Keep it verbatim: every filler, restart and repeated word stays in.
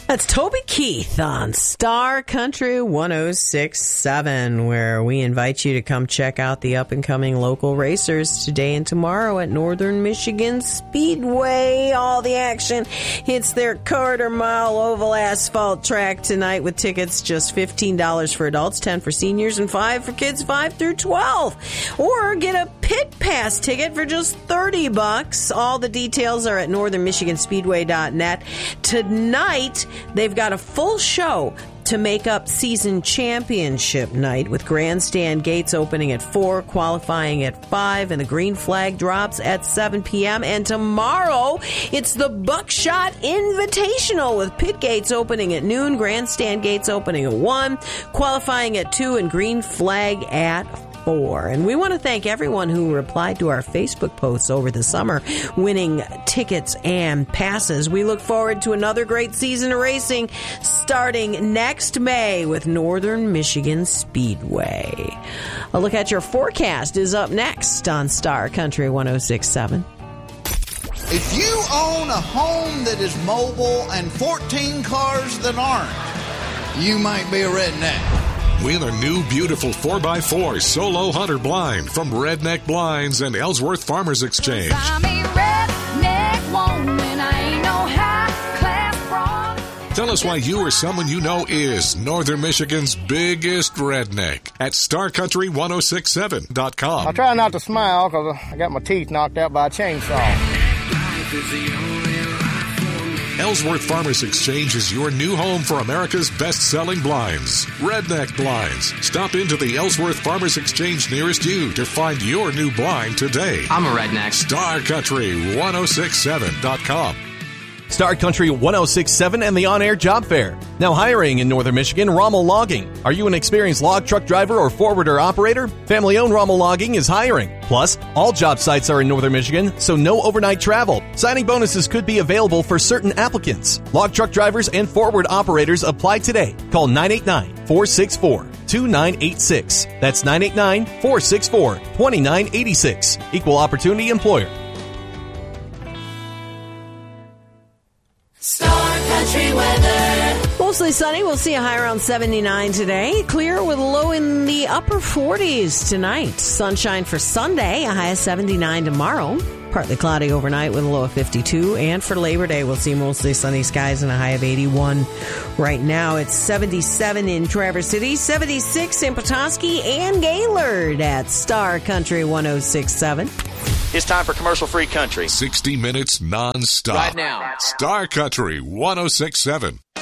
That's Toby Keith on Star Country one oh six point seven, where we invite you to come check out the up-and-coming local racers today and tomorrow at Northern Michigan Speedway. All the action hits their quarter-mile oval asphalt track tonight with tickets just fifteen dollars for adults, ten dollars for seniors, and five dollars for kids five through twelve. Or get a pit pass ticket for just thirty bucks. All the details are at northern michigan speedway dot net. Tonight, they've got a full show to make up season championship night, with grandstand gates opening at four, qualifying at five, and the green flag drops at seven p.m. And tomorrow, it's the Buckshot Invitational, with pit gates opening at noon, grandstand gates opening at one, qualifying at two, and green flag at four. And we want to thank everyone who replied to our Facebook posts over the summer, winning tickets and passes. We look forward to another great season of racing starting next May with Northern Michigan Speedway. A look at your forecast is up next on Star Country one oh six point seven. If you own a home that is mobile and fourteen cars that aren't, you might be a redneck. Win a new, beautiful four by four Solo Hunter blind from Redneck Blinds and Ellsworth Farmers Exchange. I'm a redneck woman, I ain't no high-class broad. Tell us why you or someone you know is Northern Michigan's biggest redneck at star country one oh six seven dot com. I try not to smile because I got my teeth knocked out by a chainsaw. Ellsworth Farmers Exchange is your new home for America's best-selling blinds, Redneck Blinds. Stop into the Ellsworth Farmers Exchange nearest you to find your new blind today. I'm a redneck. star country one oh six seven dot com. Star Country one oh six point seven and the On-Air Job Fair. Now hiring in Northern Michigan, Rommel Logging. Are you an experienced log truck driver or forwarder operator? Family-owned Rommel Logging is hiring. Plus, all job sites are in Northern Michigan, so no overnight travel. Signing bonuses could be available for certain applicants. Log truck drivers and forward operators apply today. Call nine eight nine, four six four, two nine eight six. That's nine eight nine, four six four, two nine eight six. Equal Opportunity Employer. Star Country weather. Mostly sunny. We'll see a high around seventy-nine today. Clear with a low in the upper forties tonight. Sunshine for Sunday, a high of seventy-nine tomorrow. Partly cloudy overnight with a low of fifty-two. And for Labor Day, we'll see mostly sunny skies and a high of eighty-one. Right now, it's seventy-seven in Traverse City, seventy-six in Petoskey and Gaylord at Star Country one oh six point seven. It's time for commercial-free country. sixty minutes non-stop. Right now. Star Country one oh six point seven.